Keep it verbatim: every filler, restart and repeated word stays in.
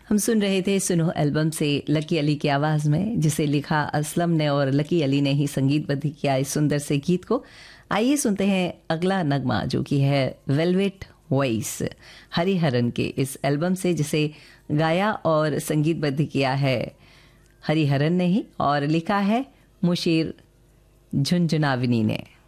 हम सुन रहे थे सुनो एल्बम से लकी अली की आवाज़ में, जिसे लिखा असलम ने और लकी अली ने ही संगीतबद्ध किया इस सुंदर से गीत को। आइए सुनते हैं अगला नगमा, जो कि है वेलवेट वॉइस हरिहरन के इस एल्बम से, जिसे गाया और संगीतबद्ध किया है हरिहरन ने ही और लिखा है मुशीर झुंझुनाविनी ने।